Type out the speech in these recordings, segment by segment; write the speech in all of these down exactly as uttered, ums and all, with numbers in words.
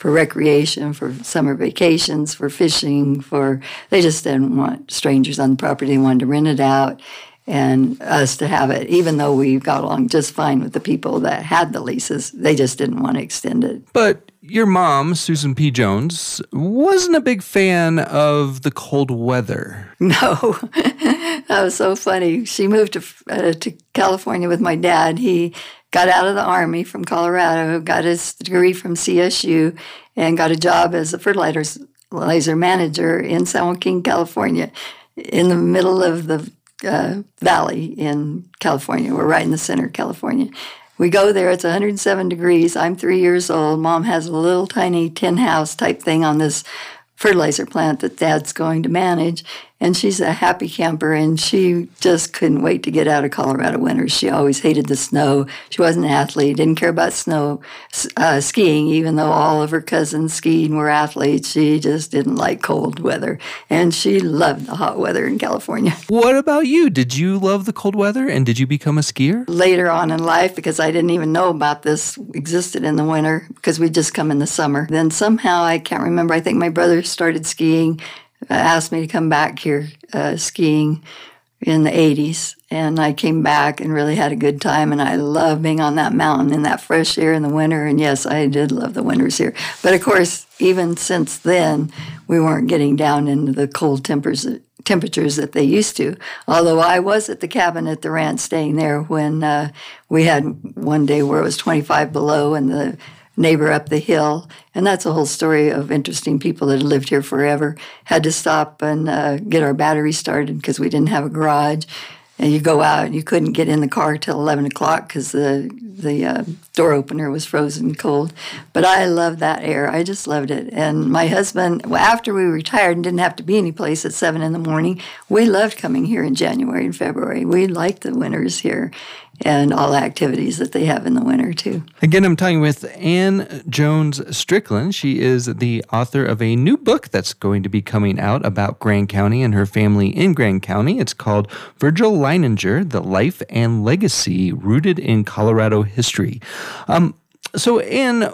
for recreation, for summer vacations, for fishing, for they just didn't want strangers on the property. They wanted to rent it out and us to have it, even though we got along just fine with the people that had the leases. They just didn't want to extend it. But your mom, Susan P. Jones, wasn't a big fan of the cold weather. No, that was so funny. She moved to, uh, to California with my dad. He got out of the Army from Colorado, got his degree from C S U, and got a job as a fertilizer manager in San Joaquin, California, in the middle of the Uh, valley in California. We're right in the center of California. We go there, it's one hundred seven degrees. I'm three years old. Mom has a little tiny tin house type thing on this fertilizer plant that Dad's going to manage. And she's a happy camper, and she just couldn't wait to get out of Colorado winters. She always hated the snow. She wasn't an athlete, didn't care about snow uh, skiing, even though all of her cousins skied and were athletes. She just didn't like cold weather, and she loved the hot weather in California. What about you? Did you love the cold weather, and did you become a skier? Later on in life, because I didn't even know about this existed in the winter, because we'd just come in the summer. Then somehow, I can't remember, I think my brother started skiing, asked me to come back here uh, skiing in the eighties, and I came back and really had a good time, and I love being on that mountain in that fresh air in the winter, and yes, I did love the winters here. But of course, even since then, we weren't getting down into the cold tempers, temperatures that they used to, although I was at the cabin at the ranch staying there when uh, we had one day where it was twenty-five below, and the neighbor up the hill, and that's a whole story of interesting people that had lived here forever, had to stop and uh, get our battery started because we didn't have a garage. And you go out, and you couldn't get in the car till eleven o'clock because the the uh, door opener was frozen cold. But I loved that air. I just loved it. And my husband, well, after we retired and didn't have to be any place at seven in the morning, we loved coming here in January and February. We liked the winters here and all the activities that they have in the winter, too. Again, I'm talking with Ann Jones Strickland. She is the author of a new book that's going to be coming out about Grand County and her family in Grand County. It's called Virgil Leininger, The Life and Legacy Rooted in Colorado History. Um, so, Ann,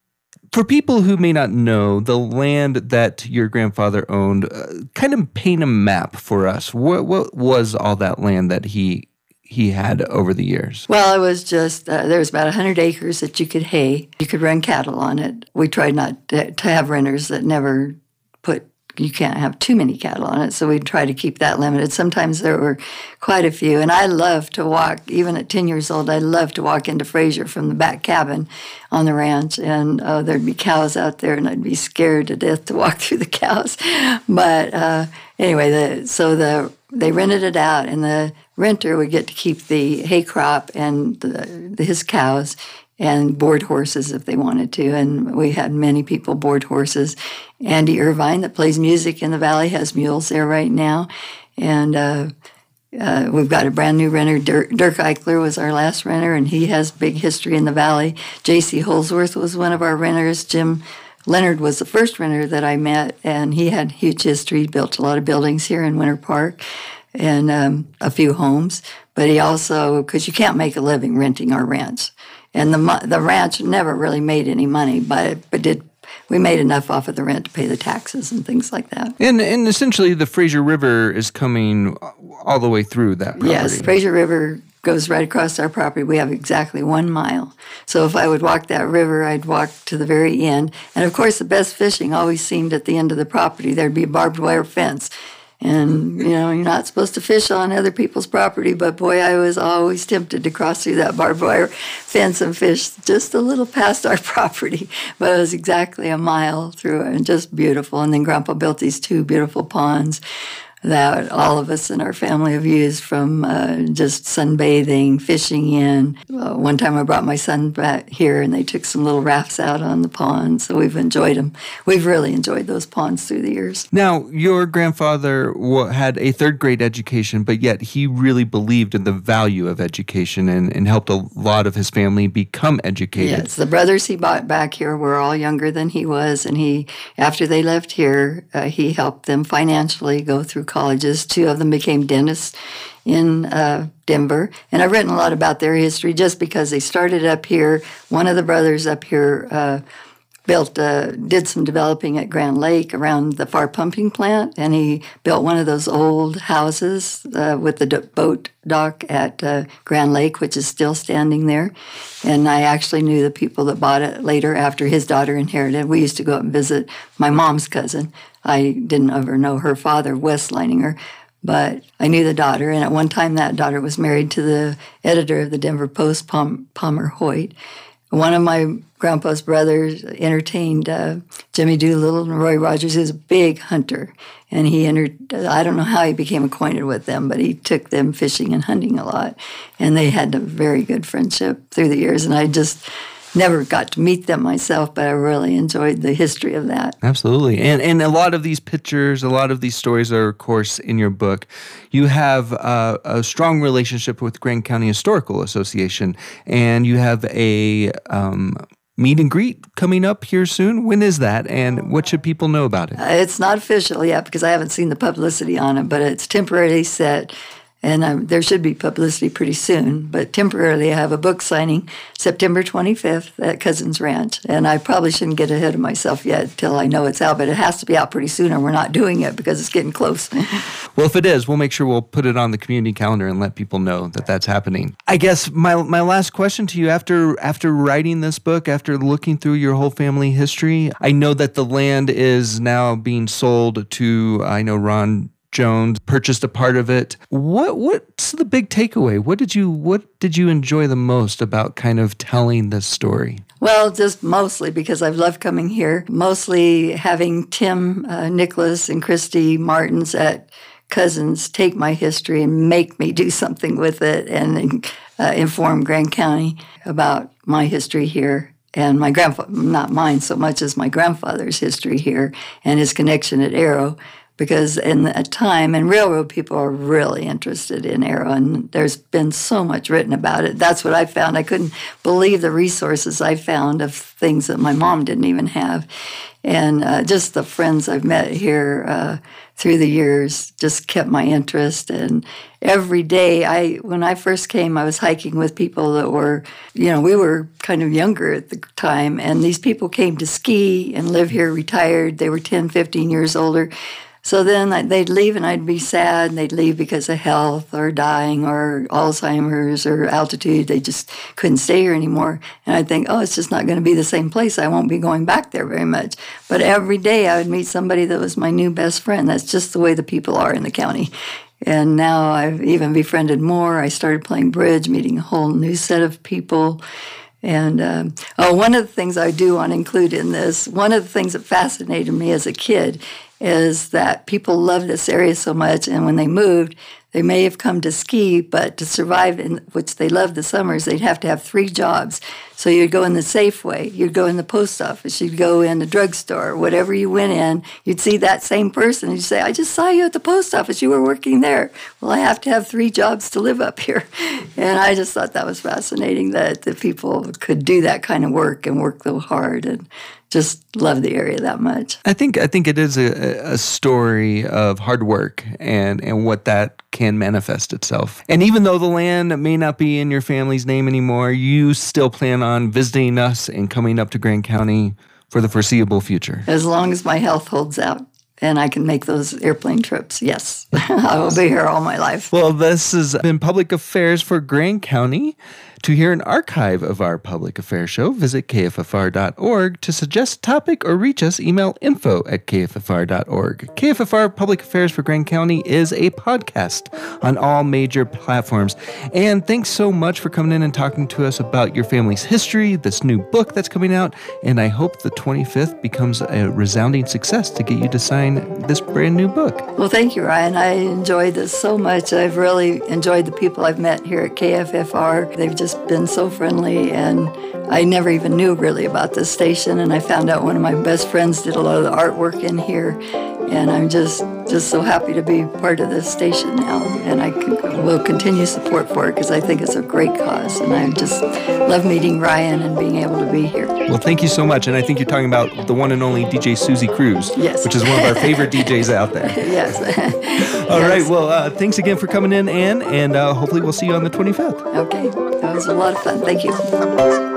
for people who may not know the land that your grandfather owned, uh, kind of paint a map for us. What, what was all that land that he he had over the years? Well, it was just, uh, there was about one hundred acres that you could hay. You could run cattle on it. We tried not to, to have renters that never put, you can't have too many cattle on it, so we'd try to keep that limited. Sometimes there were quite a few, and I loved to walk, even at ten years old, I loved to walk into Fraser from the back cabin on the ranch, and uh, there'd be cows out there, and I'd be scared to death to walk through the cows. But uh, anyway, the, so the they rented it out, and the renter would get to keep the hay crop and the, the, his cows and board horses if they wanted to. And we had many people board horses. Andy Irvine, that plays music in the valley, has mules there right now. And uh, uh, we've got a brand new renter. Dirk, Dirk Eichler was our last renter, and he has big history in the valley. J C Holsworth was one of our renters. Jim Leonard was the first renter that I met, and he had huge history. He built a lot of buildings here in Winter Park and um, a few homes. But he also, because you can't make a living renting our ranch. And the the ranch never really made any money, but but did we made enough off of the rent to pay the taxes and things like that. And and essentially the Fraser River is coming all the way through that property. Yes, Fraser River goes right across our property. We have exactly one mile. So if I would walk that river, I'd walk to the very end. And of course, the best fishing always seemed at the end of the property. There'd be a barbed wire fence. And, you know, you're not supposed to fish on other people's property, but boy, I was always tempted to cross through that barbed wire fence and fish just a little past our property. But it was exactly a mile through it, and just beautiful. And then Grandpa built these two beautiful ponds that all of us in our family have used, from uh, just sunbathing, fishing in. Uh, one time I brought my son back here, and they took some little rafts out on the pond, so we've enjoyed them. We've really enjoyed those ponds through the years. Now, your grandfather w- had a third grade education, but yet he really believed in the value of education and, and helped a lot of his family become educated. Yes, the brothers he bought back here were all younger than he was, and he, after they left here, uh, he helped them financially go through colleges. Two of them became dentists in uh, Denver. And I've written a lot about their history just because they started up here. One of the brothers up here uh, built, uh, did some developing at Grand Lake around the Far Pumping Plant, and he built one of those old houses uh, with the d- boat dock at uh, Grand Lake, which is still standing there. And I actually knew the people that bought it later after his daughter inherited. We used to go up and visit my mom's cousin. I didn't ever know her father, Wes Leininger, but I knew the daughter. And at one time, that daughter was married to the editor of the Denver Post, Pom- Palmer Hoyt. One of my grandpa's brothers entertained uh, Jimmy Doolittle and Roy Rogers. He was a big hunter, and he entered, I don't know how he became acquainted with them, but he took them fishing and hunting a lot, and they had a very good friendship through the years, and I just never got to meet them myself, but I really enjoyed the history of that. Absolutely. And and a lot of these pictures, a lot of these stories are, of course, in your book. You have uh, a strong relationship with Grand County Historical Association, and you have a um, meet and greet coming up here soon. When is that, and what should people know about it? Uh, it's not official yet because I haven't seen the publicity on it, but it's temporarily set. And um, there should be publicity pretty soon. But temporarily, I have a book signing September twenty-fifth at Cousins Ranch. And I probably shouldn't get ahead of myself yet till I know it's out. But it has to be out pretty soon or we're not doing it because it's getting close. Well, if it is, we'll make sure we'll put it on the community calendar and let people know that that's happening. I guess my my last question to you, after after writing this book, after looking through your whole family history, I know that the land is now being sold to, I know Ron Jones purchased a part of it. What what's the big takeaway? What did you what did you enjoy the most about kind of telling this story? Well, just mostly because I've loved coming here. Mostly having Tim uh, Nicholas and Christy Martins at Cousins take my history and make me do something with it and uh, inform Grand County about my history here. And my grandfather, not mine so much as my grandfather's history here and his connection at Arrow. Because in that time, and railroad people are really interested in Arrow, and there's been so much written about it. That's what I found. I couldn't believe the resources I found of things that my mom didn't even have. And uh, just the friends I've met here uh, through the years just kept my interest. And every day, I when I first came, I was hiking with people that were, you know, we were kind of younger at the time, and these people came to ski and live here retired. They were ten, fifteen years older. So then they'd leave and I'd be sad, and they'd leave because of health or dying or Alzheimer's or altitude. They just couldn't stay here anymore. And I'd think, oh, it's just not going to be the same place. I won't be going back there very much. But every day I would meet somebody that was my new best friend. That's just the way the people are in the county. And now I've even befriended more. I started playing bridge, meeting a whole new set of people. And um, oh, one of the things I do want to include in this, one of the things that fascinated me as a kid is that people love this area so much, and when they moved, they may have come to ski, but to survive, in which they love the summers, they'd have to have three jobs. So you'd go in the Safeway, you'd go in the post office, you'd go in the drugstore, whatever you went in, you'd see that same person, and you'd say, I just saw you at the post office, you were working there. Well, I have to have three jobs to live up here. And I just thought that was fascinating that the people could do that kind of work and work so hard and just love the area that much. I think I think it is a, a story of hard work and, and what that can manifest itself. And even though the land may not be in your family's name anymore, you still plan on visiting us and coming up to Grand County for the foreseeable future. As long as my health holds out and I can make those airplane trips, yes. I will be here all my life. Well, this has been Public Affairs for Grand County. To hear an archive of our Public Affairs show, visit K F F R dot org. To suggest a topic or reach us, email info at K F F R dot org. K F F R Public Affairs for Grand County is a podcast on all major platforms. And thanks so much for coming in and talking to us about your family's history, this new book that's coming out, and I hope the twenty-fifth becomes a resounding success to get you to sign this brand new book. Well, thank you, Ryan. I enjoyed this so much. I've really enjoyed the people I've met here at K F F R. They've just been so friendly, and I never even knew really about this station, and I found out one of my best friends did a lot of the artwork in here, and I'm just just so happy to be part of this station now, and I will continue support for it because I think it's a great cause, and I just love meeting Ryan and being able to be here. Well, thank you so much, and I think you're talking about the one and only D J Susie Cruz, yes, which is one of our favorite D Js out there. Yes. All yes. right, well, uh, thanks again for coming in, Ann, and uh, hopefully we'll see you on the twenty-fifth. Okay, that was a lot of fun. Thank you.